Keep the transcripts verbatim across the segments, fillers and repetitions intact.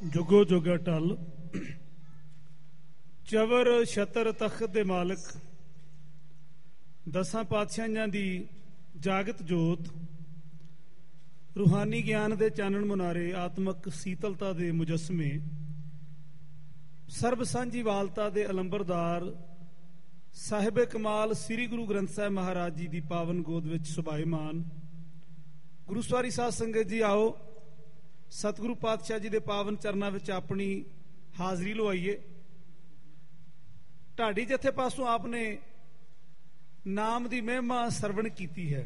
जुगो जुगा टल चवर छतर तख्त दे मालिक दसां पातशाहियां दी जागत जोत रूहानी ज्ञान दे चानण मुनारे आत्मक शीतलता दे मुजस्मे सर्ब सांझी वालता दे अलंबरदार साहिब कमाल श्री गुरु ग्रंथ साहिब महाराज जी दी पावन गोद विच सुभाईमान गुरु सवारी साध संगत जी आओ सतगुरु पातशाह जी दे पावन चरनां विच अपनी हाजरी लवाइए। ढाडी जथे पासों आपने नाम दी महिमा सरवण कीती है।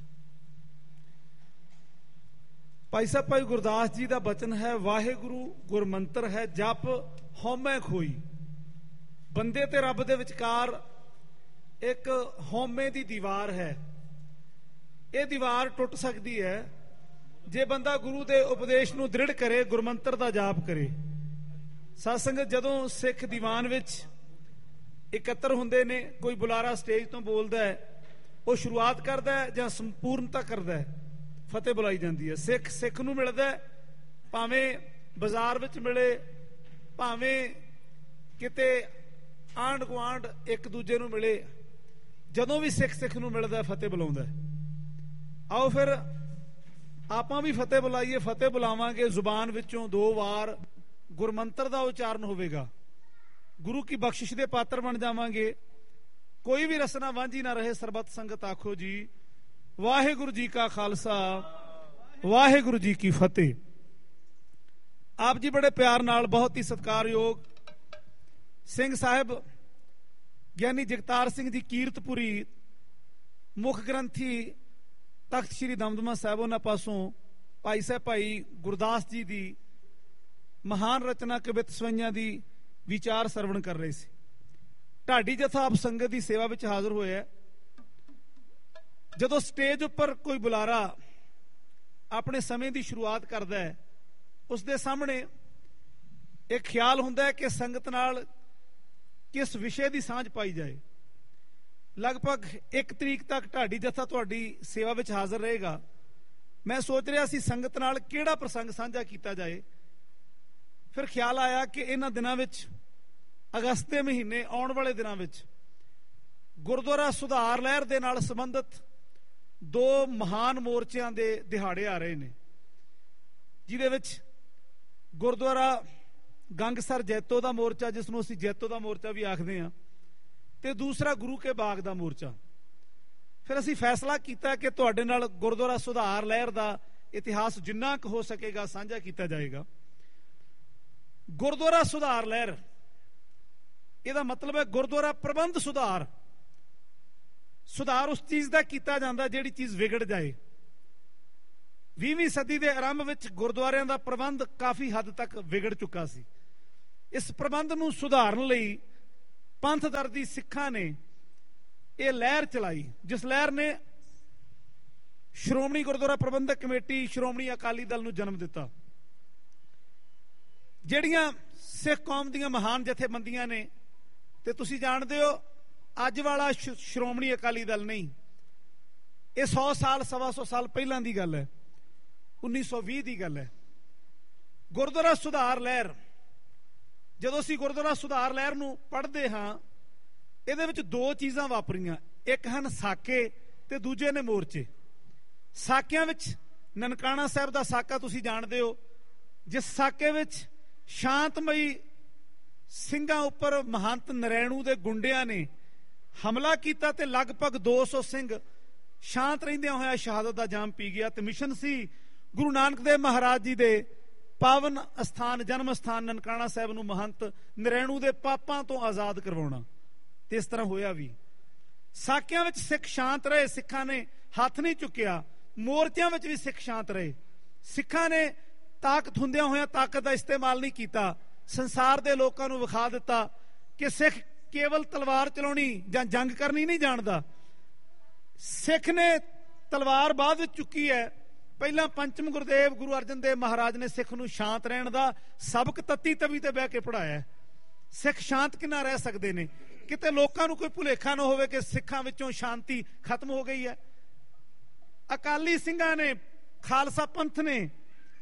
भाई साहब भाई गुरदास जी का बचन है, वाहेगुरु गुरमंत्र है जप हौमै खोई। बंदे ते रब दे विचकार एक हौमे दी दीवार है। ये दीवार टुट सकती है जे बंदा गुरु दे उपदेश नूं दृढ़ करे, गुरमंत्र दा जाप करे। साध संगत जदों सिख दीवान विच इकत्तर हुंदे ने, कोई बुलारा स्टेज तो बोलदा है, वो शुरुआत करदा है जां संपूर्णता करदा है, फतेह बुलाई जाती है। सिख सिख नूं मिलदा है, भावें बाजार विच मिले, भावें किते आंढ गुआंढ एक दूजे नूं मिले, जदों भी सिख सिख नूं मिलदा है फतेह बुलाउंदा है। आओ फिर आपां भी फतेह बुलाइए। फतेह बुलावांगे, जुबान विचों दो वार गुरमंत्र दा उचारण होवेगा, गुरु की बख्शिश दे पात्र बन जावांगे। कोई भी रसना वांझी ना रहे। सरबत संगत आखो जी वाहेगुरु जी का खालसा वाहेगुरु जी की फतेह। आप जी बड़े प्यार नाल बहुत ही सत्कारयोग सिंह साहिब ज्ञानी जगतार सिंह जी कीरतपुरी मुख ग्रंथी तख्त श्री दमदमा साहब उन्हां पासों भाई साहब भाई गुरदास जी की महान रचना कवित सवैयां दी विचार सरवण कर रहे थे। ढाडी जथा आप संगत की सेवा में हाजिर होया। जदों स्टेज उपर कोई बुलारा अपने समय की शुरुआत करता है, उसके सामने एक ख्याल हुंदा है कि संगत नाल किस विषय की सांझ पाई जाए। लगभग एक तरीक तक ढाडी जथा तुहाडी सेवा में हाजिर रहेगा। मैं सोच रहा सी संगत नाल किहड़ा प्रसंग साझा किया जाए। फिर ख्याल आया कि इन्हां दिनां विच अगस्त के महीने आउण वाले दिनां विच गुरुद्वारा सुधार लहर दे नाल संबंधित दो महान मोर्चियां दे दिहाड़े आ रहे हैं, जिहदे विच गुरुद्वारा गंगसर जैतो का मोर्चा, जिसनों असीं जैतो का मोर्चा भी आखदे हां, ते दूसरा गुरु के बाग का मोर्चा। फिर असीं फैसला किया कि तुहाडे नाल गुरुद्वारा सुधार लहर का इतिहास जिन्ना क हो सकेगा साझा किया जाएगा। गुरुद्वारा सुधार लहर इहदा मतलब है गुरुद्वारा प्रबंध सुधार। सुधार उस चीज का किया जाता जिहड़ी चीज विगड़ जाए। बीहवीं सदी के आरंभ विच गुरुद्वारियां दा प्रबंध काफी हद तक विगड़ चुका सी। इस प्रबंध नूं सुधारन लई पंथ दर्दी सिखां ने यह लहर चलाई, जिस लहर ने श्रोमणी गुरुद्वारा प्रबंधक कमेटी श्रोमणी अकाली दल नूं जन्म दिता। जिहड़ियां सिख कौम दीयां महान जथेबंदियां ने, ते तुसीं जाणदे हो अज वाला श्रोमणी अकाली दल नहीं, ये सौ साल सवा सौ साल पहलां दी गल है, उन्नीस सौ भी की गल है। गुरुद्वारा सुधार लहर, जदों असीं गुरुद्वारा सुधार लहर नूं पढ़दे हां, इहदे विच दो चीज़ां वापरियां, एक हन साके ते दूजे ने मोर्चे। साकियां विच ननकाणा साहिब दा साका तुसीं जाणदे हो, जिस साके विच शांतमई ਸਿੰਘਾਂ उपर महंत नरैणू दे गुंडियां ने हमला किया ते लगभग दो सौ सिंह शांत रहिंदियां होया शहादत दा जाम पी गया। ते मिशन सी गुरु नानक देव महाराज जी दे पावन अस्थान जन्म स्थान ननकाणा साहिब नूं महंत नरैणू दे पापां तो आजाद करवाउणा। ते इस तरह होया भी। साकियां विच सिख शांत रहे, सिखां ने हथ नहीं चुकिया। मोर्चियां विच भी सिख शांत रहे। सिखां ने ताकत हुंदियां होया ताकत का इस्तेमाल नहीं किया। संसार के लोगों को विखा दिता कि सिख केवल तलवार चलाउणी जां जंग करनी नहीं जानता। सिख ने तलवार बाद विच चुकी है। पहला पंचम गुरुदेव गुरु अर्जन देव महाराज ने सिख नूं शांत रहण दा सबक तत्ती तवी ते बह के पढ़ाया। सिख शांत किन्ना रह सकते हैं, किते लोगों को कोई भुलेखा ना होवे कि सिखां विचों शांति खत्म हो गई है। अकाली सिंघां ने, खालसा पंथ ने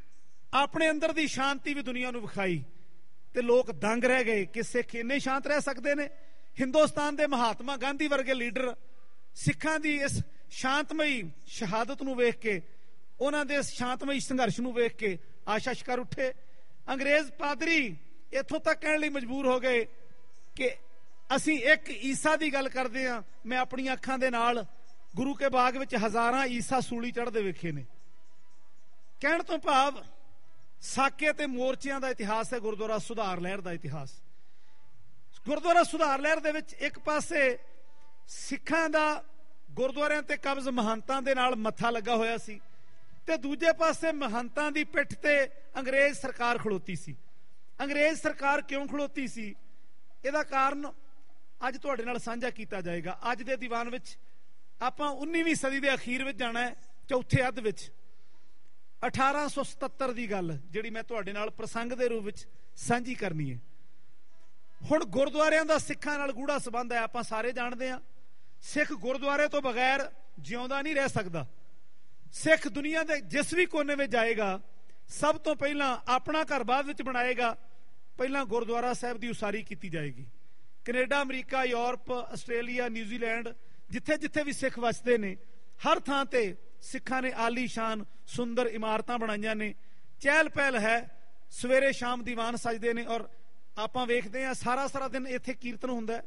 ਆਪਣੇ ਅੰਦਰ ਦੀ ਸ਼ਾਂਤੀ ਵੀ ਦੁਨੀਆ ਨੂੰ ਵਿਖਾਈ ਤੇ ਲੋਕ ਦੰਗ ਰਹਿ ਗਏ ਕਿ ਸਿੱਖ ਇੰਨੇ ਸ਼ਾਂਤ ਰਹਿ ਸਕਦੇ ਨੇ। ਹਿੰਦੁਸਤਾਨ ਦੇ ਮਹਾਤਮਾ ਗਾਂਧੀ ਵਰਗੇ ਲੀਡਰ ਸਿੱਖਾਂ ਦੀ ਇਸ ਸ਼ਾਂਤਮਈ ਸ਼ਹਾਦਤ ਨੂੰ ਵੇਖ ਕੇ, ਉਹਨਾਂ ਦੇ ਇਸ ਸ਼ਾਂਤਮਈ ਸੰਘਰਸ਼ ਨੂੰ ਵੇਖ ਕੇ ਆਸ਼ਾ ਸ਼ਿਕਾਰ ਉੱਠੇ। ਅੰਗਰੇਜ਼ ਪਾਦਰੀ ਇੱਥੋਂ ਤੱਕ ਕਹਿਣ ਲਈ ਮਜਬੂਰ ਹੋ ਗਏ ਕਿ ਅਸੀਂ ਇੱਕ ਈਸਾ ਦੀ ਗੱਲ ਕਰਦੇ ਹਾਂ। ਮੈਂ ਆਪਣੀਆਂ ਅੱਖਾਂ ਦੇ ਨਾਲ ਗੁਰੂ ਕੇ ਬਾਗ ਵਿੱਚ ਹਜ਼ਾਰਾਂ ਈਸਾ ਸੂਲੀ ਚੜ੍ਹਦੇ ਵੇਖੇ ਨੇ। ਕਹਿਣ ਤੋਂ ਭਾਵ ਸਾਕੇ ਤੇ ਮੋਰਚਿਆਂ ਦਾ ਇਤਿਹਾਸ ਹੈ ਗੁਰਦੁਆਰਾ ਸੁਧਾਰ ਲਹਿਰ ਦਾ ਇਤਿਹਾਸ। ਗੁਰਦੁਆਰਾ ਸੁਧਾਰ ਲਹਿਰ ਦੇ ਵਿੱਚ ਇੱਕ ਪਾਸੇ ਸਿੱਖਾਂ ਦਾ ਗੁਰਦੁਆਰਿਆਂ ਤੇ ਕਬਜ਼ ਮਹੰਤਾਂ ਦੇ ਨਾਲ ਮੱਥਾ ਲੱਗਾ ਹੋਇਆ ਸੀ ਤੇ ਦੂਜੇ ਪਾਸੇ ਮਹੰਤਾਂ ਦੀ ਪਿੱਠ ਤੇ ਅੰਗਰੇਜ਼ ਸਰਕਾਰ ਖਲੋਤੀ ਸੀ। ਅੰਗਰੇਜ਼ ਸਰਕਾਰ ਕਿਉਂ ਖਲੋਤੀ ਸੀ, ਇਹਦਾ ਕਾਰਨ ਅੱਜ ਤੁਹਾਡੇ ਨਾਲ ਸਾਂਝਾ ਕੀਤਾ ਜਾਏਗਾ। ਅੱਜ ਦੇ ਦੀਵਾਨ ਵਿੱਚ ਆਪਾਂ ਉੱਨੀਵੀਂ ਸਦੀ ਦੇ ਅਖੀਰ ਵਿੱਚ ਜਾਣਾ ਹੈ, ਚੌਥੇ ਅੱਧ ਵਿੱਚ। ਅਠਾਰਾਂ ਸੌ ਸਤੱਤਰ ਦੀ ਗੱਲ ਜਿਹੜੀ ਮੈਂ ਤੁਹਾਡੇ ਨਾਲ ਪ੍ਰਸੰਗ ਦੇ ਰੂਪ ਵਿੱਚ ਸਾਂਝੀ ਕਰਨੀ ਹੈ। ਹੁਣ ਗੁਰਦੁਆਰਿਆਂ ਦਾ ਸਿੱਖਾਂ ਨਾਲ ਗੂੜਾ ਸੰਬੰਧ ਹੈ, ਆਪਾਂ ਸਾਰੇ ਜਾਣਦੇ ਹਾਂ। ਸਿੱਖ ਗੁਰਦੁਆਰੇ ਤੋਂ ਬਗੈਰ ਜਿਉਂਦਾ ਨਹੀਂ ਰਹਿ ਸਕਦਾ। ਸਿੱਖ ਦੁਨੀਆ ਦੇ ਜਿਸ ਵੀ ਕੋਨੇ ਵਿੱਚ ਜਾਏਗਾ, ਸਭ ਤੋਂ ਪਹਿਲਾਂ ਆਪਣਾ ਘਰ ਬਾਅਦ ਵਿੱਚ ਬਣਾਏਗਾ, ਪਹਿਲਾਂ ਗੁਰਦੁਆਰਾ ਸਾਹਿਬ ਦੀ ਉਸਾਰੀ ਕੀਤੀ ਜਾਏਗੀ। Canada, America, Europe, Australia, New Zealand, ਜਿੱਥੇ ਜਿੱਥੇ ਵੀ ਸਿੱਖ ਵਸਦੇ ਨੇ, ਹਰ ਥਾਂ ਤੇ ਸਿੱਖਾਂ ਨੇ ਆਲੀਸ਼ਾਨ ਸੁੰਦਰ ਇਮਾਰਤਾਂ ਬਣਾਈਆਂ ਨੇ। ਚਹਿਲ ਪਹਿਲ ਹੈ, ਸਵੇਰੇ ਸ਼ਾਮ ਦੀਵਾਨ ਸਜਦੇ ਨੇ ਔਰ ਆਪਾਂ ਵੇਖਦੇ ਹਾਂ ਸਾਰਾ ਸਾਰਾ ਦਿਨ ਇੱਥੇ ਕੀਰਤਨ ਹੁੰਦਾ।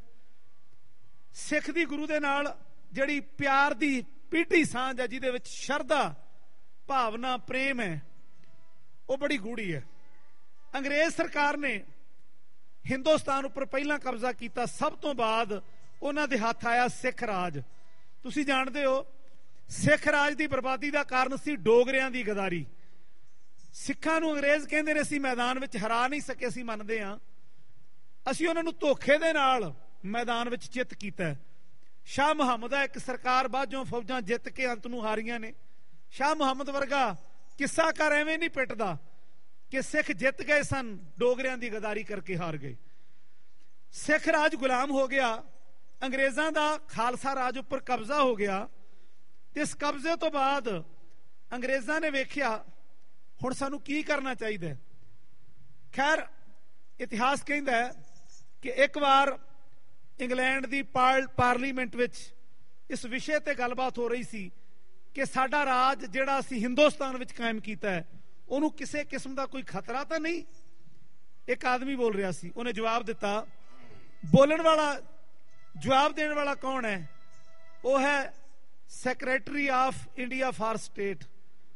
ਸਿੱਖ ਦੀ ਗੁਰੂ ਦੇ ਨਾਲ ਜਿਹੜੀ ਪਿਆਰ ਦੀ ਪੀਢੀ ਸਾਂਝ ਹੈ, ਜਿਹਦੇ ਵਿੱਚ ਸ਼ਰਧਾ, ਭਾਵਨਾ, ਪ੍ਰੇਮ ਹੈ, ਉਹ ਬੜੀ ਗੂੜੀ ਹੈ। ਅੰਗਰੇਜ਼ ਸਰਕਾਰ ਨੇ ਹਿੰਦੁਸਤਾਨ ਉੱਪਰ ਪਹਿਲਾਂ ਕਬਜ਼ਾ ਕੀਤਾ, ਸਭ ਤੋਂ ਬਾਅਦ ਉਹਨਾਂ ਦੇ ਹੱਥ ਆਇਆ ਸਿੱਖ ਰਾਜ। ਤੁਸੀਂ ਜਾਣਦੇ ਹੋ ਸਿੱਖ ਰਾਜ ਦੀ ਬਰਬਾਦੀ ਦਾ ਕਾਰਨ ਸੀ ਡੋਗਰਿਆਂ ਦੀ ਗਦਾਰੀ। ਸਿੱਖਾਂ ਨੂੰ ਅੰਗਰੇਜ਼ ਕਹਿੰਦੇ ਨੇ ਅਸੀਂ ਮੈਦਾਨ ਵਿੱਚ ਹਰਾ ਨਹੀਂ ਸਕੇ, ਅਸੀਂ ਮੰਨਦੇ ਹਾਂ। ਅਸੀਂ ਉਹਨਾਂ ਨੂੰ ਧੋਖੇ ਦੇ ਨਾਲ ਮੈਦਾਨ ਵਿੱਚ ਚਿੱਤ ਕੀਤਾ। ਸ਼ਾਹ ਮੁਹੰਮਦ ਦਾ ਇੱਕ ਸਰਕਾਰ ਬਾਝੋਂ ਫੌਜਾਂ ਜਿੱਤ ਕੇ ਅੰਤ ਨੂੰ ਹਾਰੀਆਂ ਨੇ। ਸ਼ਾਹ ਮੁਹੰਮਦ ਵਰਗਾ ਕਿੱਸਾ ਕਰ ਐਵੇਂ ਨਹੀਂ ਪਿੱਟਦਾ ਕਿ ਸਿੱਖ ਜਿੱਤ ਗਏ ਸਨ, ਡੋਗਰਿਆਂ ਦੀ ਗਦਾਰੀ ਕਰਕੇ ਹਾਰ ਗਏ। ਸਿੱਖ ਰਾਜ ਗੁਲਾਮ ਹੋ ਗਿਆ, ਅੰਗਰੇਜ਼ਾਂ ਦਾ ਖਾਲਸਾ ਰਾਜ ਉੱਪਰ ਕਬਜ਼ਾ ਹੋ ਗਿਆ ਤੇ ਇਸ ਕਬਜ਼ੇ ਤੋਂ ਬਾਅਦ ਅੰਗਰੇਜ਼ਾਂ ਨੇ ਵੇਖਿਆ ਹੁਣ ਸਾਨੂੰ ਕੀ ਕਰਨਾ ਚਾਹੀਦਾ। ਖੈਰ ਇਤਿਹਾਸ ਕਹਿੰਦਾ ਹੈ ਕਿ ਇੱਕ ਵਾਰ ਇੰਗਲੈਂਡ ਦੀ ਪਾਰਲੀਮੈਂਟ ਵਿੱਚ ਇਸ ਵਿਸ਼ੇ ਤੇ ਗੱਲਬਾਤ ਹੋ ਰਹੀ ਸੀ ਕਿ ਸਾਡਾ ਰਾਜ ਜਿਹੜਾ ਅਸੀਂ ਹਿੰਦੁਸਤਾਨ ਵਿੱਚ ਕਾਇਮ ਕੀਤਾ ਹੈ, ਉਹਨੂੰ ਕਿਸੇ ਕਿਸਮ ਦਾ ਕੋਈ ਖਤਰਾ ਤਾਂ ਨਹੀਂ। ਇੱਕ ਆਦਮੀ ਬੋਲ ਰਿਹਾ ਸੀ, ਉਹਨੇ ਜਵਾਬ ਦਿੱਤਾ। ਬੋਲਣ ਵਾਲਾ, ਜਵਾਬ ਦੇਣ ਵਾਲਾ ਕੌਣ ਹੈ? ਉਹ ਹੈ secretary of India for state,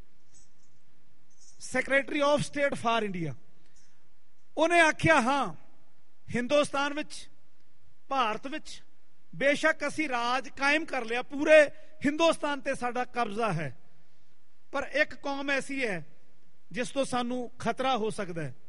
secretary of state for India. ਉਹਨੇ ਆਖਿਆ ਹਾਂ, ਹਿੰਦੁਸਤਾਨ ਵਿੱਚ, ਭਾਰਤ ਵਿੱਚ ਬੇਸ਼ੱਕ ਅਸੀਂ ਰਾਜ ਕਾਇਮ ਕਰ ਲਿਆ, ਪੂਰੇ ਹਿੰਦੁਸਤਾਨ ਤੇ ਸਾਡਾ ਕਬਜ਼ਾ ਹੈ, ਪਰ ਇੱਕ ਕੌਮ ਐਸੀ ਹੈ ਜਿਸ ਤੋਂ ਸਾਨੂੰ ਖਤਰਾ ਹੋ ਸਕਦਾ ਹੈ।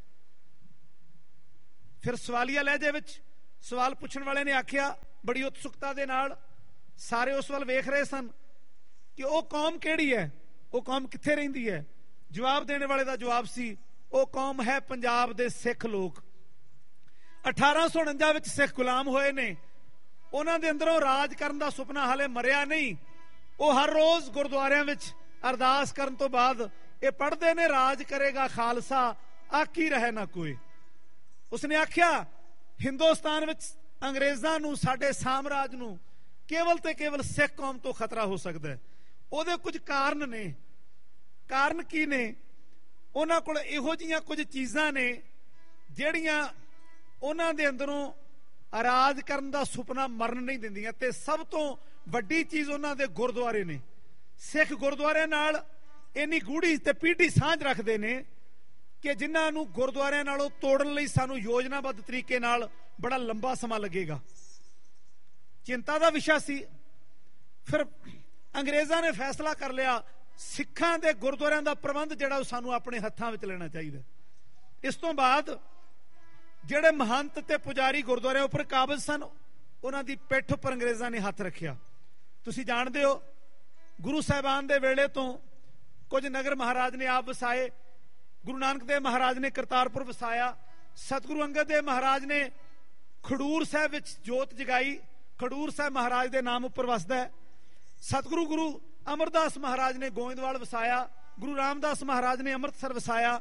ਫਿਰ ਸਵਾਲੀਆ ਲਹਿਜੇ ਵਿੱਚ ਸਵਾਲ ਪੁੱਛਣ ਵਾਲੇ ਨੇ ਆਖਿਆ ਬੜੀ ਉਤਸੁਕਤਾ ਦੇ ਨਾਲ, ਸਾਰੇ ਉਸ ਵੱਲ ਵੇਖ ਰਹੇ ਸਨ ਕਿ ਉਹ ਕੌਮ ਕਿਹੜੀ ਹੈ, ਉਹ ਕੌਮ ਕਿੱਥੇ ਰਹਿੰਦੀ ਹੈ। ਜਵਾਬ ਦੇਣ ਵਾਲੇ ਦਾ ਜਵਾਬ ਸੀ, ਉਹ ਕੌਮ ਹੈ ਪੰਜਾਬ ਦੇ ਸਿੱਖ ਲੋਕ। ਅਠਾਰਾਂ ਸੌ ਉਣੰਜਾ ਵਿੱਚ ਸਿੱਖ ਗੁਲਾਮ ਹੋਏ ਨੇ, ਉਹਨਾਂ ਦੇ ਅੰਦਰੋਂ ਰਾਜ ਕਰਨ ਦਾ ਸੁਪਨਾ ਹਾਲੇ ਮਰਿਆ ਨਹੀਂ। ਉਹ ਹਰ ਰੋਜ਼ ਗੁਰਦੁਆਰਿਆਂ ਵਿੱਚ ਅਰਦਾਸ ਕਰਨ ਤੋਂ ਬਾਅਦ ਇਹ ਪੜ੍ਹਦੇ ਨੇ, ਰਾਜ ਕਰੇਗਾ ਖਾਲਸਾ, ਆਕੀ ਰਹੇ ਨਾ ਕੋਈ। ਉਸਨੇ ਆਖਿਆ ਹਿੰਦੁਸਤਾਨ ਵਿੱਚ ਅੰਗਰੇਜ਼ਾਂ ਨੂੰ, ਸਾਡੇ ਸਾਮਰਾਜ ਨੂੰ ਕੇਵਲ ਤੇ ਕੇਵਲ ਸਿੱਖ ਕੌਮ ਤੋਂ ਖਤਰਾ ਹੋ ਸਕਦਾ ਹੈ। ਉਹਦੇ ਕੁਝ ਕਾਰਨ ਨੇ। ਕਾਰਨ ਕੀ ਨੇ? ਉਹਨਾਂ ਕੋਲ ਇਹੋ ਜਿਹੀਆਂ ਕੁਝ ਚੀਜ਼ਾਂ ਨੇ ਜਿਹੜੀਆਂ ਉਹਨਾਂ ਦੇ ਅੰਦਰੋਂ ਰਾਜ ਕਰਨ ਦਾ ਸੁਪਨਾ ਮਰਨ ਨਹੀਂ ਦਿੰਦੀਆਂ, ਤੇ ਸਭ ਤੋਂ ਵੱਡੀ ਚੀਜ਼ ਉਹਨਾਂ ਦੇ ਗੁਰਦੁਆਰੇ ਨੇ। ਸਿੱਖ ਗੁਰਦੁਆਰਿਆਂ ਨਾਲ ਇੰਨੀ ਗੂੜੀ ਤੇ ਪੀਢੀ ਸਾਂਝ ਰੱਖਦੇ ਨੇ ਕਿ ਜਿਨ੍ਹਾਂ ਨੂੰ ਗੁਰਦੁਆਰਿਆਂ ਨਾਲੋਂ ਤੋੜਨ ਲਈ ਸਾਨੂੰ ਯੋਜਨਾਬੱਧ ਤਰੀਕੇ ਨਾਲ ਬੜਾ ਲੰਬਾ ਸਮਾਂ ਲੱਗੇਗਾ। ਚਿੰਤਾ ਦਾ ਵਿਸ਼ਾ ਸੀ। ਫਿਰ ਅੰਗਰੇਜ਼ਾਂ ਨੇ ਫੈਸਲਾ ਕਰ ਲਿਆ, ਸਿੱਖਾਂ ਦੇ ਗੁਰਦੁਆਰਿਆਂ ਦਾ ਪ੍ਰਬੰਧ ਜਿਹੜਾ ਉਹ ਸਾਨੂੰ ਆਪਣੇ ਹੱਥਾਂ ਵਿੱਚ ਲੈਣਾ ਚਾਹੀਦਾ। ਇਸ ਤੋਂ ਬਾਅਦ ਜਿਹੜੇ ਮਹੰਤ ਤੇ ਪੁਜਾਰੀ ਗੁਰਦੁਆਰਿਆਂ ਉੱਪਰ ਕਾਬਜ਼ ਸਨ, ਉਹਨਾਂ ਦੀ ਪਿੱਠ ਉੱਪਰ ਅੰਗਰੇਜ਼ਾਂ ਨੇ ਹੱਥ ਰੱਖਿਆ। ਤੁਸੀਂ ਜਾਣਦੇ ਹੋ ਗੁਰੂ ਸਾਹਿਬਾਨ ਦੇ ਵੇਲੇ ਤੋਂ ਕੁਝ ਨਗਰ ਮਹਾਰਾਜ ਨੇ ਆਪ ਵਸਾਏ। ਗੁਰੂ ਨਾਨਕ ਦੇਵ ਮਹਾਰਾਜ ਨੇ ਕਰਤਾਰਪੁਰ ਵਸਾਇਆ। ਸਤਿਗੁਰੂ ਅੰਗਦ ਦੇਵ ਮਹਾਰਾਜ ਨੇ ਖਡੂਰ ਸਾਹਿਬ ਵਿੱਚ ਜੋਤ ਜਗਾਈ, ਖਡੂਰ ਸਾਹਿਬ ਮਹਾਰਾਜ ਦੇ ਨਾਮ ਉੱਪਰ ਵਸਦਾ ਹੈ। ਸਤਿਗੁਰੂ ਗੁਰੂ ਅਮਰਦਾਸ ਮਹਾਰਾਜ ਨੇ ਗੋਇੰਦਵਾਲ ਵਸਾਇਆ। ਗੁਰੂ ਰਾਮਦਾਸ ਮਹਾਰਾਜ ਨੇ ਅੰਮ੍ਰਿਤਸਰ ਵਸਾਇਆ।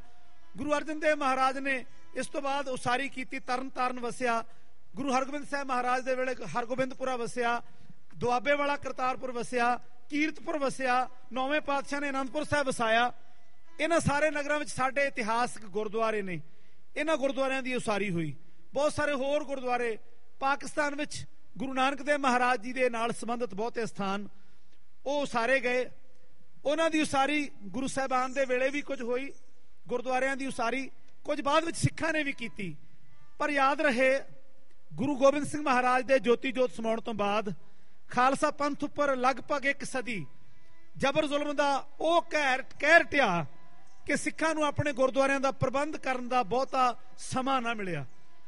ਗੁਰੂ ਅਰਜਨ ਦੇਵ ਮਹਾਰਾਜ ਨੇ ਇਸ ਤੋਂ ਬਾਅਦ ਉਸਾਰੀ ਕੀਤੀ, ਤਰਨ ਤਾਰਨ ਵਸਿਆ। ਗੁਰੂ ਹਰਗੋਬਿੰਦ ਸਾਹਿਬ ਮਹਾਰਾਜ ਦੇ ਵੇਲੇ ਹਰਗੋਬਿੰਦਪੁਰਾ ਵਸਿਆ, ਦੁਆਬੇ ਵਾਲਾ ਕਰਤਾਰਪੁਰ ਵਸਿਆ, ਕੀਰਤਪੁਰ ਵਸਿਆ, ਨੌਵੇਂ ਪਾਤਸ਼ਾਹ ਨੇ ਅਨੰਦਪੁਰ ਸਾਹਿਬ ਵਸਾਇਆ। ਇਹਨਾਂ ਸਾਰੇ ਨਗਰਾਂ ਵਿੱਚ ਸਾਡੇ ਇਤਿਹਾਸਕ ਗੁਰਦੁਆਰੇ ਨੇ, ਇਹਨਾਂ ਗੁਰਦੁਆਰਿਆਂ ਦੀ ਉਸਾਰੀ ਹੋਈ। ਬਹੁਤ ਸਾਰੇ ਹੋਰ ਗੁਰਦੁਆਰੇ ਪਾਕਿਸਤਾਨ ਵਿੱਚ ਗੁਰੂ ਨਾਨਕ ਦੇਵ ਮਹਾਰਾਜ ਜੀ ਦੇ ਨਾਲ ਸੰਬੰਧਿਤ ਬਹੁਤੇ ਸਥਾਨ ਉਹ ਉਸਾਰੇ ਗਏ। ਉਹਨਾਂ ਦੀ ਉਸਾਰੀ ਗੁਰੂ ਸਾਹਿਬਾਨ ਦੇ ਵੇਲੇ ਵੀ ਕੁਝ ਹੋਈ, ਗੁਰਦੁਆਰਿਆਂ ਦੀ ਉਸਾਰੀ ਕੁਝ ਬਾਅਦ ਵਿੱਚ ਸਿੱਖਾਂ ਨੇ ਵੀ ਕੀਤੀ। ਪਰ ਯਾਦ ਰਹੇ, ਗੁਰੂ ਗੋਬਿੰਦ ਸਿੰਘ ਮਹਾਰਾਜ ਦੇ ਜੋਤੀ ਜੋਤ ਸਮਾਉਣ ਤੋਂ ਬਾਅਦ ਖਾਲਸਾ ਪੰਥ ਉੱਪਰ ਲਗਭਗ ਇੱਕ ਸਦੀ ਜ਼ਬਰ ਜ਼ੁਲਮ ਦਾ ਉਹ ਕਹਿਰ ਕਹਿਰ ਟਿਆ ਕਿ ਸਿੱਖਾਂ ਨੂੰ ਆਪਣੇ ਗੁਰਦੁਆਰਿਆਂ ਦਾ ਪ੍ਰਬੰਧ ਕਰਨ ਦਾ ਬਹੁਤਾ ਸਮਾਂ ਨਾ ਮਿਲਿਆ।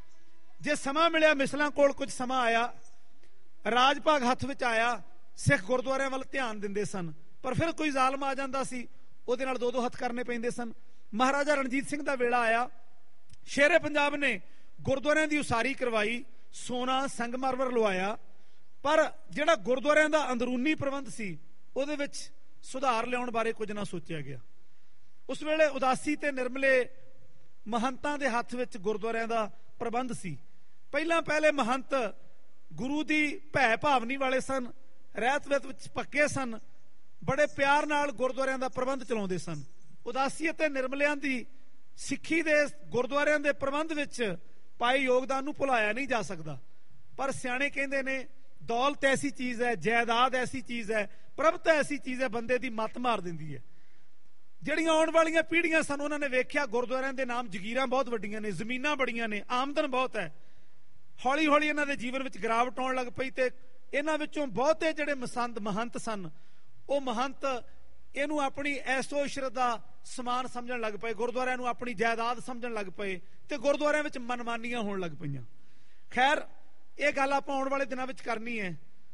ਜੇ ਸਮਾਂ ਮਿਲਿਆ, ਮਿਸਲਾਂ ਕੋਲ ਕੁਝ ਸਮਾਂ ਆਇਆ, ਰਾਜ ਭਾਗ ਹੱਥ ਵਿੱਚ ਆਇਆ, ਸਿੱਖ ਗੁਰਦੁਆਰਿਆਂ ਵੱਲ ਧਿਆਨ ਦਿੰਦੇ ਸਨ। ਪਰ ਫਿਰ ਕੋਈ ਜ਼ਾਲਮ ਆ ਜਾਂਦਾ ਸੀ, ਉਹਦੇ ਨਾਲ ਦੋ ਦੋ ਹੱਥ ਕਰਨੇ ਪੈਂਦੇ ਸਨ। ਮਹਾਰਾਜਾ ਰਣਜੀਤ ਸਿੰਘ ਦਾ ਵੇਲਾ ਆਇਆ, ਸ਼ੇਰੇ ਪੰਜਾਬ ਨੇ ਗੁਰਦੁਆਰਿਆਂ ਦੀ ਉਸਾਰੀ ਕਰਵਾਈ, ਸੋਨਾ ਸੰਗਮਰਮਰ ਲਵਾਇਆ, ਪਰ ਜਿਹੜਾ ਗੁਰਦੁਆਰਿਆਂ ਦਾ ਅੰਦਰੂਨੀ ਪ੍ਰਬੰਧ ਸੀ ਉਹਦੇ ਵਿੱਚ ਸੁਧਾਰ ਲਿਆਉਣ ਬਾਰੇ ਕੁਝ ਨਾ ਸੋਚਿਆ ਗਿਆ। ਉਸ ਵੇਲੇ ਉਦਾਸੀ ਤੇ ਨਿਰਮਲੇ ਮਹੰਤਾਂ ਦੇ ਹੱਥ ਵਿੱਚ ਗੁਰਦੁਆਰਿਆਂ ਦਾ ਪ੍ਰਬੰਧ ਸੀ। ਪਹਿਲਾਂ ਪਹਿਲੇ ਮਹੰਤ ਗੁਰੂ ਦੀ ਭੈ ਭਾਵਨੀ ਵਾਲੇ ਸਨ, ਰਹਿਤ ਵਹਿਤ ਵਿੱਚ ਪੱਕੇ ਸਨ, ਬੜੇ ਪਿਆਰ ਨਾਲ ਗੁਰਦੁਆਰਿਆਂ ਦਾ ਪ੍ਰਬੰਧ ਚਲਾਉਂਦੇ ਸਨ। ਉਦਾਸੀ ਅਤੇ ਨਿਰਮਲਿਆਂ ਦੀ ਸਿੱਖੀ ਦੇ ਗੁਰਦੁਆਰਿਆਂ ਦੇ ਪ੍ਰਬੰਧ ਵਿੱਚ ਪਾਏ ਯੋਗਦਾਨ ਨੂੰ ਭੁਲਾਇਆ ਨਹੀਂ ਜਾ ਸਕਦਾ। ਪਰ ਸਿਆਣੇ ਕਹਿੰਦੇ ਨੇ, ਦੌਲਤ ਐਸੀ ਚੀਜ਼ ਹੈ, ਜਾਇਦਾਦ ਐਸੀ ਚੀਜ਼ ਹੈ, ਪ੍ਰਭਤਾ ਐਸੀ ਚੀਜ਼ ਹੈ, ਬੰਦੇ ਦੀ ਮੱਤ ਮਾਰ ਦਿੰਦੀ ਹੈ। ਜਿਹੜੀਆਂ ਆਉਣ ਵਾਲੀਆਂ ਪੀੜ੍ਹੀਆਂ ਸਨ, ਉਹਨਾਂ ਨੇ ਵੇਖਿਆ ਗੁਰਦੁਆਰਿਆਂ ਦੇ ਨਾਮ ਜਗੀਰਾਂ ਬਹੁਤ ਵੱਡੀਆਂ ਨੇ, ਜ਼ਮੀਨਾਂ ਬੜੀਆਂ ਨੇ, ਆਮਦਨ ਬਹੁਤ ਹੈ। ਹੌਲੀ ਹੌਲੀ ਇਹਨਾਂ ਦੇ ਜੀਵਨ ਵਿੱਚ ਗਿਰਾਵਟ ਆਉਣ ਲੱਗ ਪਈ ਤੇ ਇਹਨਾਂ ਵਿੱਚੋਂ ਬਹੁਤੇ ਜਿਹੜੇ ਮਸੰਦ ਮਹੰਤ ਸਨ, ਉਹ ਮਹੰਤ ਇਹਨੂੰ ਆਪਣੀ ਐਸੋ ਇਸ਼ਰਤ ਦਾ ਸਮਾਨ ਸਮਝਣ ਲੱਗ ਪਏ, ਗੁਰਦੁਆਰਿਆਂ ਨੂੰ ਆਪਣੀ ਜਾਇਦਾਦ ਸਮਝਣ ਲੱਗ ਪਏ ਤੇ ਗੁਰਦੁਆਰਿਆਂ ਵਿੱਚ ਮਨਮਾਨੀਆਂ ਹੋਣ ਲੱਗ ਪਈਆਂ। ਖੈਰ, ਇਹ ਗੱਲ ਆਪਾਂ ਆਉਣ ਵਾਲੇ ਦਿਨਾਂ ਵਿੱਚ ਕਰਨੀ ਹੈ।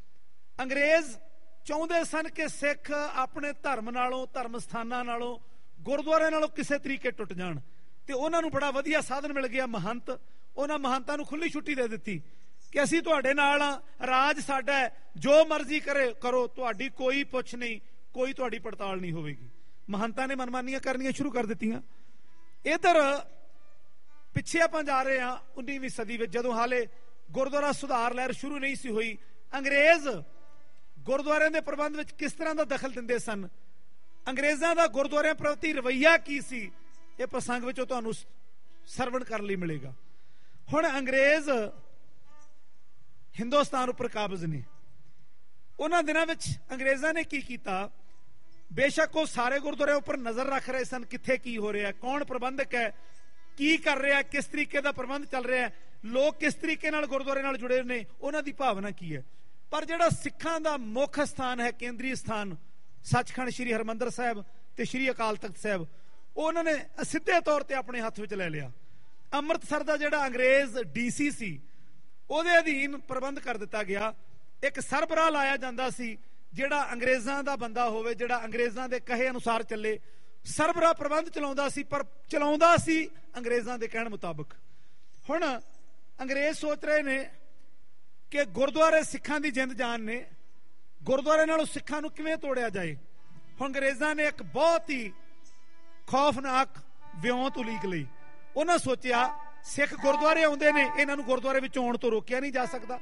ਅੰਗਰੇਜ਼ ਚਾਹੁੰਦੇ ਸਨ ਕਿ ਸਿੱਖ ਆਪਣੇ ਧਰਮ ਨਾਲੋਂ, ਧਰਮ ਸਥਾਨਾਂ ਨਾਲੋਂ, ਗੁਰਦੁਆਰਿਆਂ ਨਾਲੋਂ ਕਿਸੇ ਤਰੀਕੇ ਟੁੱਟ ਜਾਣ, ਤੇ ਉਹਨਾਂ ਨੂੰ ਬੜਾ ਵਧੀਆ ਸਾਧਨ ਮਿਲ ਗਿਆ, ਮਹੰਤ। ਉਹਨਾਂ ਮਹੰਤਾਂ ਨੂੰ ਖੁੱਲੀ ਛੁੱਟੀ ਦੇ ਦਿੱਤੀ ਕਿ ਅਸੀਂ ਤੁਹਾਡੇ ਨਾਲ ਆ, ਰਾਜ ਸਾਡਾ ਹੈ, ਜੋ ਮਰਜ਼ੀ ਕਰੇ ਕਰੋ, ਤੁਹਾਡੀ ਕੋਈ ਪੁੱਛ ਨਹੀਂ, ਕੋਈ ਤੁਹਾਡੀ ਪੜਤਾਲ ਨਹੀਂ ਹੋਵੇਗੀ। ਮਹੰਤਾਂ ਨੇ ਮਨਮਾਨੀਆਂ ਕਰਨੀਆਂ ਸ਼ੁਰੂ ਕਰ ਦਿੱਤੀਆਂ। ਇਧਰ ਪਿੱਛੇ ਆਪਾਂ ਜਾ ਰਹੇ ਹਾਂ ਉन्नीवीं ਸਦੀ ਵਿੱਚ, ਜਦੋਂ ਹਾਲੇ ਗੁਰਦੁਆਰਾ ਸੁਧਾਰ ਲਹਿਰ ਸ਼ੁਰੂ ਨਹੀਂ ਸੀ ਹੋਈ। ਅੰਗਰੇਜ਼ ਗੁਰਦੁਆਰਿਆਂ ਦੇ ਪ੍ਰਬੰਧ ਵਿੱਚ ਕਿਸ ਤਰ੍ਹਾਂ ਦਾ ਦਖਲ ਦਿੰਦੇ ਸਨ, ਅੰਗਰੇਜ਼ਾਂ ਦਾ ਗੁਰਦੁਆਰਿਆਂ ਪ੍ਰਤੀ ਰਵੱਈਆ ਕੀ ਸੀ, ਇਹ ਪ੍ਰਸੰਗ ਵਿੱਚੋਂ ਤੁਹਾਨੂੰ ਸਰਵਣ ਕਰਨ ਲਈ ਮਿਲੇਗਾ। ਹੁਣ ਅੰਗਰੇਜ਼ ਹਿੰਦੁਸਤਾਨ ਉੱਪਰ ਕਾਬਜ਼ ਨੇ। ਉਹਨਾਂ ਦਿਨਾਂ ਵਿੱਚ ਅੰਗਰੇਜ਼ਾਂ ਨੇ ਕੀ ਕੀਤਾ, ਬੇਸ਼ੱਕ ਉਹ ਸਾਰੇ ਗੁਰਦੁਆਰਿਆਂ ਉੱਪਰ ਨਜ਼ਰ ਰੱਖ ਰਹੇ ਸਨ, ਕਿੱਥੇ ਕੀ ਹੋ ਰਿਹਾ, ਕੌਣ ਪ੍ਰਬੰਧਕ ਹੈ, ਕੀ ਕਰ ਰਿਹਾ, ਕਿਸ ਤਰੀਕੇ ਦਾ ਪ੍ਰਬੰਧ ਚੱਲ ਰਿਹਾ, ਲੋਕ ਕਿਸ ਤਰੀਕੇ ਨਾਲ ਗੁਰਦੁਆਰੇ ਨਾਲ ਜੁੜੇ ਨੇ, ਉਹਨਾਂ ਦੀ ਭਾਵਨਾ ਕੀ ਹੈ। ਪਰ ਜਿਹੜਾ ਸਿੱਖਾਂ ਦਾ ਮੁੱਖ ਸਥਾਨ ਹੈ, ਕੇਂਦਰੀ ਸਥਾਨ, ਸੱਚਖੰਡ ਸ੍ਰੀ ਹਰਿਮੰਦਰ ਸਾਹਿਬ ਤੇ ਸ੍ਰੀ ਅਕਾਲ ਤਖਤ ਸਾਹਿਬ, ਉਹ ਉਹਨਾਂ ਨੇ ਸਿੱਧੇ ਤੌਰ ਤੇ ਆਪਣੇ ਹੱਥ ਵਿੱਚ ਲੈ ਲਿਆ। ਅੰਮ੍ਰਿਤਸਰ ਦਾ ਜਿਹੜਾ ਅੰਗਰੇਜ਼ ਡੀਸੀ ਸੀ, ਉਹਦੇ ਅਧੀਨ ਪ੍ਰਬੰਧ ਕਰ ਦਿੱਤਾ ਗਿਆ। ਇੱਕ ਸਰਬਰਾਹ ਲਾਇਆ ਜਾਂਦਾ ਸੀ, ਜਿਹੜਾ ਅੰਗਰੇਜ਼ਾਂ ਦਾ ਬੰਦਾ ਹੋਵੇ, ਜਿਹੜਾ ਅੰਗਰੇਜ਼ਾਂ ਦੇ ਕਹੇ ਅਨੁਸਾਰ ਚੱਲੇ। ਸਰਬਰਾਹ ਪ੍ਰਬੰਧ ਚਲਾਉਂਦਾ ਸੀ, ਪਰ ਚਲਾਉਂਦਾ ਸੀ ਅੰਗਰੇਜ਼ਾਂ ਦੇ ਕਹਿਣ ਮੁਤਾਬਕ। ਹੁਣ ਅੰਗਰੇਜ਼ ਸੋਚ ਰਹੇ ਨੇ ਕਿ ਗੁਰਦੁਆਰੇ ਸਿੱਖਾਂ ਦੀ ਜਿੰਦ ਜਾਨ ਨੇ, ਗੁਰਦੁਆਰੇ ਨਾਲੋਂ ਸਿੱਖਾਂ ਨੂੰ ਕਿਵੇਂ ਤੋੜਿਆ ਜਾਏ। ਹੁਣ ਅੰਗਰੇਜ਼ਾਂ ਨੇ ਇੱਕ ਬਹੁਤ ਹੀ ਖੌਫਨਾਕ ਵਿਉਂਤ ਉਲੀਕ ਲਈ। ਉਹਨਾਂ ਸੋਚਿਆ, ਸਿੱਖ ਗੁਰਦੁਆਰੇ ਆਉਂਦੇ ਨੇ, ਇਹਨਾਂ ਨੂੰ ਗੁਰਦੁਆਰੇ ਵਿੱਚ ਆਉਣ ਤੋਂ ਰੋਕਿਆ ਨਹੀਂ ਜਾ ਸਕਦਾ।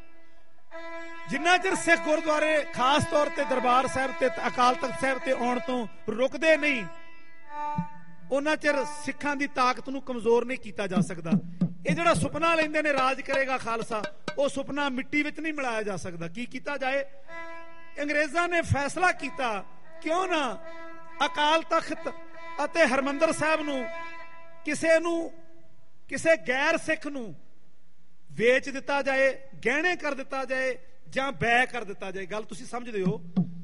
ਜਿੰਨਾ ਚਿਰ ਸਿੱਖ ਗੁਰਦੁਆਰੇ ਖਾਸ ਤੌਰ ਤੇ ਦਰਬਾਰ ਸਾਹਿਬ ਤੇ ਅਕਾਲ ਤਖਤ ਸਾਹਿਬ ਤੇ ਆਉਣ ਤੋਂ ਰੁਕਦੇ ਨਹੀਂ, ਉਹਨਾਂ ਚਿਰ ਸਿੱਖਾਂ ਦੀ ਤਾਕਤ ਨੂੰ ਕਮਜ਼ੋਰ ਨਹੀਂ ਕੀਤਾ ਜਾ ਸਕਦਾ। ਇਹ ਜਿਹੜਾ ਸੁਪਨਾ ਲੈਂਦੇ ਨੇ ਰਾਜ ਕਰੇਗਾ ਖਾਲਸਾ, ਉਹ ਸੁਪਨਾ ਮਿੱਟੀ ਵਿੱਚ ਨਹੀਂ ਮਿਲਾਇਆ ਜਾ ਸਕਦਾ। ਕੀ ਕੀਤਾ ਜਾਏ? ਅੰਗਰੇਜ਼ਾਂ ਨੇ ਫੈਸਲਾ ਕੀਤਾ, ਕਿਉਂ ਨਾ ਅਕਾਲ ਤਖਤ ਅਤੇ ਹਰਮੰਦਰ ਸਾਹਿਬ ਨੂੰ ਕਿਸੇ ਨੂੰ, ਕਿਸੇ ਗੈਰ ਸਿੱਖ ਨੂੰ ਵੇਚ ਦਿੱਤਾ ਜਾਏ, ਗਹਿਣੇ ਕਰ ਦਿੱਤਾ ਜਾਏ ਜਾਂ ਬੈ ਕਰ ਦਿੱਤਾ ਜਾਏ। ਗੱਲ ਤੁਸੀਂ ਸਮਝਦੇ ਹੋ?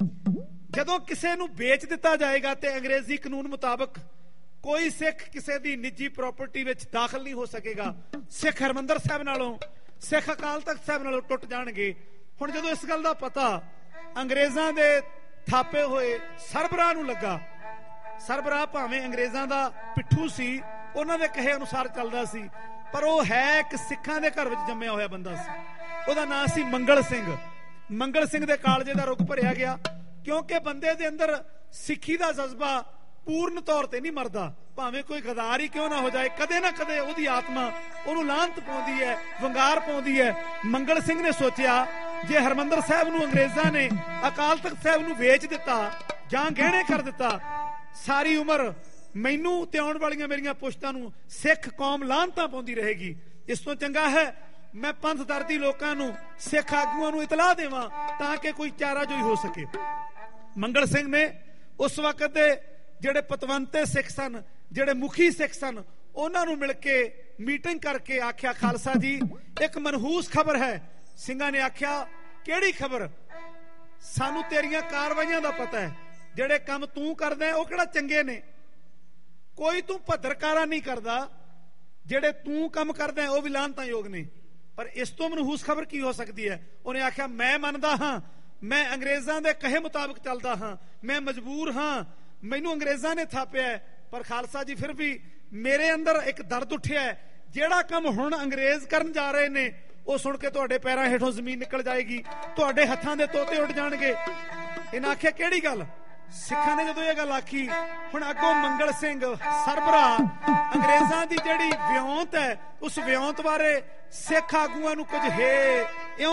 ਜਦੋਂ ਕਿਸੇ ਨੂੰ ਵੇਚ ਦਿੱਤਾ ਜਾਏਗਾ ਤੇ ਅੰਗਰੇਜ਼ੀ ਕਾਨੂੰਨ ਮੁਤਾਬਕ ਕੋਈ ਸਿੱਖ ਕਿਸੇ ਦੀ ਨਿੱਜੀ ਪ੍ਰਾਪਰਟੀ ਵਿੱਚ ਦਾਖਲ ਨਹੀਂ ਹੋ ਸਕੇਗਾ। ਸਿੱਖ ਹਰਮੰਦਰ ਸਾਹਿਬ ਨਾਲੋਂ, ਸਿੱਖ ਅਕਾਲ ਤਖਤ ਸਾਹਿਬ ਨਾਲੋਂ ਟੁੱਟ ਜਾਣਗੇ। ਹੁਣ ਜਦੋਂ ਇਸ ਗੱਲ ਦਾ ਪਤਾ ਅੰਗਰੇਜ਼ਾਂ ਦੇ ਥਾਪੇ ਹੋਏ ਸਰਬਰਾਹ ਨੂੰ ਲੱਗਾ, ਸਰਬਰਾਹ ਭਾਵੇਂ ਅੰਗਰੇਜ਼ਾਂ ਦਾ ਪਿੱਠੂ ਸੀ, ਉਹਨਾਂ ਦੇ ਕਹੇ ਅਨੁਸਾਰ ਚੱਲਦਾ ਸੀ, ਪਰ ਉਹ ਹੈ ਇੱਕ ਸਿੱਖਾਂ ਦੇ ਘਰ ਵਿੱਚ ਜੰਮਿਆ ਹੋਇਆ ਬੰਦਾ ਸੀ। ਉਹਦਾ ਨਾਂ ਸੀ ਮੰਗਲ ਸਿੰਘ। ਮੰਗਲ ਸਿੰਘ ਦੇ ਕਾਲਜੇ ਦਾ ਰੁੱਗ ਭਰਿਆ ਗਿਆ, ਕਿਉਂਕਿ ਬੰਦੇ ਦੇ ਅੰਦਰ ਸਿੱਖੀ ਦਾ ਜਜ਼ਬਾ ਪੂਰਨ ਤੌਰ ਤੇ ਨਹੀਂ ਮਰਦਾ, ਭਾਵੇਂ ਕੋਈ ਗਦਾਰ ਹੀ ਕਿਉਂ ਨਾ ਹੋ ਜਾਏ, ਕਦੇ ਨਾ ਕਦੇ ਉਹਦੀ ਆਤਮਾ ਉਹਨੂੰ ਲਾਹਨਤ ਪਾਉਂਦੀ ਹੈ, ਵੰਗਾਰ ਪਾਉਂਦੀ ਹੈ। ਮੰਗਲ ਸਿੰਘ ਨੇ ਸੋਚਿਆ ਜੇ ਹਰਮੰਦਰ ਸਾਹਿਬ ਨੂੰ ਅੰਗਰੇਜ਼ਾਂ ਨੇ ਅਕਾਲ ਤਖਤ ਸਾਹਿਬ ਨੂੰ ਵੇਚ ਦਿੱਤਾ ਜਾਂ ਗਹਿਣੇ ਕਰ ਦਿੱਤਾ, ਸਾਰੀ ਉਮਰ ਮੈਨੂੰ ਤੇ ਆਉਣ ਵਾਲੀਆਂ ਮੇਰੀਆਂ ਪੁਸ਼ਤਾਂ ਨੂੰ ਸਿੱਖ ਕੌਮ ਲਾਹਨਤਾਂ ਪਾਉਂਦੀ ਰਹੇਗੀ। ਇਸ ਤੋਂ ਚੰਗਾ ਹੈ ਮੈਂ ਪੰਥ ਦਰਦੀ ਲੋਕਾਂ ਨੂੰ, ਸਿੱਖ ਆਗੂਆਂ ਨੂੰ ਇਤਲਾਹ ਦੇਵਾਂ ਤਾਂ ਕਿ ਕੋਈ ਚਾਰਾਜੋਈ ਹੋ ਸਕੇ। ਮੰਗਲ ਸਿੰਘ ਨੇ ਉਸ ਵਕਤ ਦੇ ਜਿਹੜੇ ਪਤਵੰਤੇ ਸਿੱਖ ਸਨ, ਜਿਹੜੇ ਮੁਖੀ ਸਿੱਖ ਸਨ, ਉਹਨਾਂ ਨੂੰ ਮਿਲ ਕੇ ਮੀਟਿੰਗ ਕਰਕੇ ਆਖਿਆ, ਖਾਲਸਾ ਜੀ ਇੱਕ ਮਨਹੂਸ ਖਬਰ ਹੈ। ਸਿੰਘਾਂ ਨੇ ਆਖਿਆ ਕਿਹੜੀ ਖਬਰ? ਸਾਨੂੰ ਤੇਰੀਆਂ ਕਾਰਵਾਈਆਂ ਦਾ ਪਤਾ ਹੈ, ਜਿਹੜੇ ਕੰਮ ਤੂੰ ਕਰਦਾ ਉਹ ਕਿਹੜਾ ਚੰਗੇ ਨੇ, ਕੋਈ ਤੂੰ ਭੱਦਰਕਾਰਾ ਨਹੀਂ ਕਰਦਾ, ਜਿਹੜੇ ਤੂੰ ਕੰਮ ਕਰਦਾ ਉਹ ਵੀ ਲਾਹਨਤਾਯੋਗ ਨੇ, ਪਰ ਇਸ ਤੋਂ ਮਨਹੂਸ ਖਬਰ ਕੀ ਹੋ ਸਕਦੀ ਹੈ? ਉਹਨੇ ਆਖਿਆ ਮੈਂ ਮੰਨਦਾ ਹਾਂ, ਮੈਂ ਅੰਗਰੇਜ਼ਾਂ ਦੇ ਕਹੇ ਮੁਤਾਬਕ ਚੱਲਦਾ ਹਾਂ, ਮੈਂ ਮਜਬੂਰ ਹਾਂ, ਮੈਨੂੰ ਅੰਗਰੇਜ਼ਾਂ ਨੇ ਥਾਪਿਆ, ਪਰ ਖਾਲਸਾ ਜੀ ਫਿਰ ਵੀ ਮੇਰੇ ਅੰਦਰ ਇੱਕ ਦਰਦ ਉੱਠਿਆ ਹੈ, ਜਿਹੜਾ ਕੰਮ ਹੁਣ ਅੰਗਰੇਜ਼ ਕਰਨ ਜਾ ਰਹੇ ਨੇ ਉਹ ਸੁਣ ਕੇ ਤੁਹਾਡੇ ਪੈਰਾਂ ਹੇਠੋਂ ਜ਼ਮੀਨ ਨਿਕਲ ਜਾਏਗੀ, ਤੁਹਾਡੇ ਹੱਥਾਂ ਦੇ ਤੋਤੇ ਉੱਡ ਜਾਣਗੇ। ਇਹਨਾਂ ਆਖਿਆ ਕਿਹੜੀ ਗੱਲ? ਸਿੱਖਾਂ ਨੇ ਜਦੋਂ ਇਹ ਗੱਲ ਆਖੀ, ਹੁਣ ਅੱਗੋਂ ਮੰਗਲ ਸਿੰਘ ਸਰਬਰਾ ਅੰਗਰੇਜ਼ਾਂ ਦੀ ਜਿਹੜੀ ਵਿਉਂਤ ਹੈ ਉਸ ਵਿਉਂਤ ਬਾਰੇ ਸਿੱਖ ਆਗੂਆਂ ਨੂੰ ਕੁਝ ਹੈ